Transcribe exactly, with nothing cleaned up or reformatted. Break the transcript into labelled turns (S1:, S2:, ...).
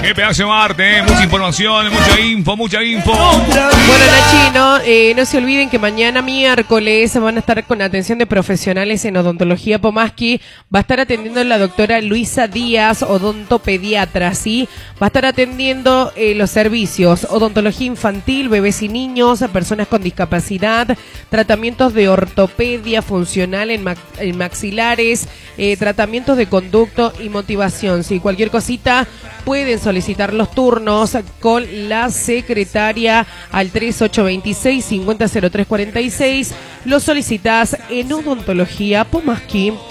S1: Qué pedazo de arte, ¿eh? Mucha información, mucha info, mucha info.
S2: Bueno, Nachino, eh, no se olviden que mañana miércoles van a estar con atención de profesionales en odontología Pomaski. Va a estar atendiendo la doctora Luisa Díaz, odontopediatra, ¿sí? Va a estar atendiendo eh, los servicios, odontología infantil, bebés y niños, personas con discapacidad, tratamientos de ortopedia funcional en, ma en maxilares, eh, tratamientos de conducto y motivación, ¿sí? Cualquier cosita pueden solicitar los turnos con la secretaria al tres ocho dos seis, cinco cero cero tres cuatro seis. Lo solicitas en Odontología Pomaski.